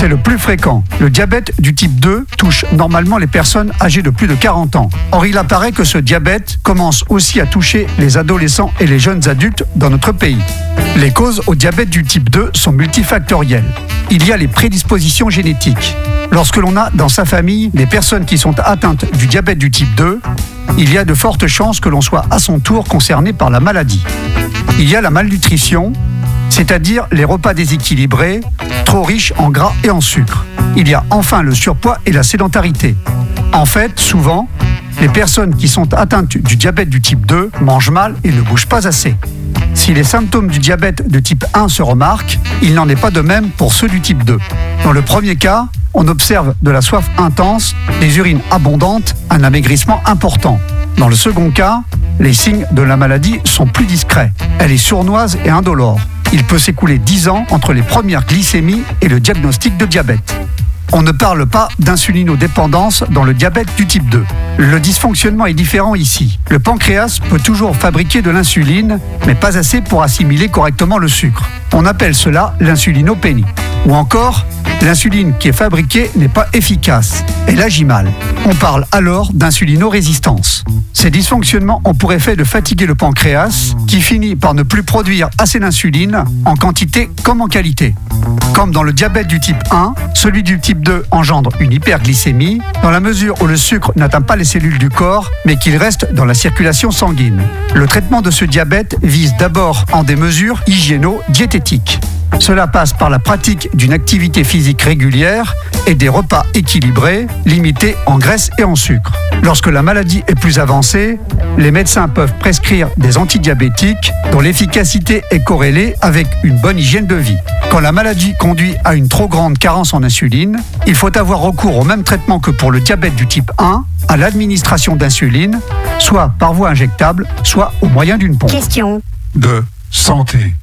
C'est le plus fréquent. Le diabète du type 2 touche normalement les personnes âgées de plus de 40 ans. Or, il apparaît que ce diabète commence aussi à toucher les adolescents et les jeunes adultes dans notre pays. Les causes au diabète du type 2 sont multifactorielles. Il y a les prédispositions génétiques. Lorsque l'on a dans sa famille des personnes qui sont atteintes du diabète du type 2, il y a de fortes chances que l'on soit à son tour concerné par la maladie. Il y a la malnutrition, c'est-à-dire les repas déséquilibrés, trop riches en gras et en sucre. Il y a enfin le surpoids et la sédentarité. En fait, souvent, les personnes qui sont atteintes du diabète du type 2 mangent mal et ne bougent pas assez. Si les symptômes du diabète de type 1 se remarquent, il n'en est pas de même pour ceux du type 2. Dans le premier cas, on observe de la soif intense, des urines abondantes, un amaigrissement important. Dans le second cas, les signes de la maladie sont plus discrets. Elle est sournoise et indolore. Il peut s'écouler 10 ans entre les premières glycémies et le diagnostic de diabète. On ne parle pas d'insulinodépendance dans le diabète du type 2. Le dysfonctionnement est différent ici. Le pancréas peut toujours fabriquer de l'insuline, mais pas assez pour assimiler correctement le sucre. On appelle cela l'insulinopénie. Ou encore, l'insuline qui est fabriquée n'est pas efficace. Elle agit mal. On parle alors d'insulinorésistance. Ces dysfonctionnements ont pour effet de fatiguer le pancréas, qui finit par ne plus produire assez d'insuline, en quantité comme en qualité. Comme dans le diabète du type 1, celui du type 2 engendre une hyperglycémie, dans la mesure où le sucre n'atteint pas les cellules du corps, mais qu'il reste dans la circulation sanguine. Le traitement de ce diabète vise d'abord en des mesures hygiéno-diététiques. Cela passe par la pratique d'une activité physique régulière et des repas équilibrés, limités en graisse et en sucre. Lorsque la maladie est plus avancée, les médecins peuvent prescrire des antidiabétiques dont l'efficacité est corrélée avec une bonne hygiène de vie. Quand la maladie conduit à une trop grande carence en insuline, il faut avoir recours au même traitement que pour le diabète du type 1, à l'administration d'insuline, soit par voie injectable, soit au moyen d'une pompe. Question de santé.